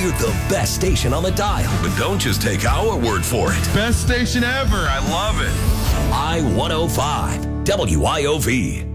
We're the best station on the dial. But don't just take our word for it. Best station ever. I love it. I-105 WIOV.